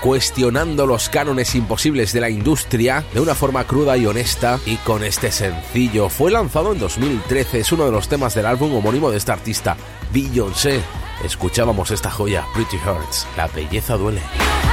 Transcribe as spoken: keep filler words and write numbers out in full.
cuestionando los cánones imposibles de la industria de una forma cruda y honesta, y con este sencillo. Fue lanzado en dos mil trece, es uno de los temas del álbum homónimo de esta artista, Beyoncé. Escuchábamos esta joya, Pretty Hurts, la belleza duele.